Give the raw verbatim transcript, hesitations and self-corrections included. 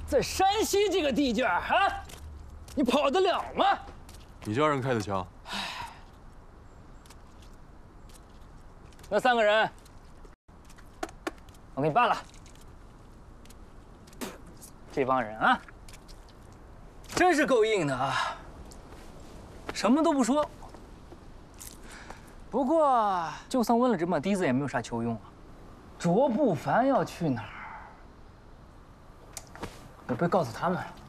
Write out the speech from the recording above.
在山西这个地界儿啊，你跑得了吗？ 你叫人开的枪？ 那三个人，我给你办了。这帮人啊，真是够硬的啊，什么都不说。不过，就算问了这么低子，也没有啥球用啊。卓不凡要去哪儿？我被告诉他们了。